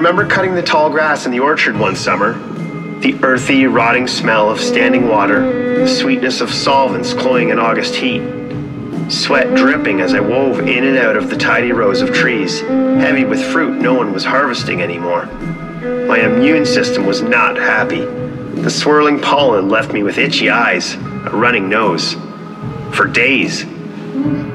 remember cutting the tall grass in the orchard one summer. The earthy, rotting smell of standing water, the sweetness of solvents cloying in August heat. Sweat dripping as I wove in and out of the tidy rows of trees, heavy with fruit no one was harvesting anymore. My immune system was not happy. The swirling pollen left me with itchy eyes, a running nose. For days.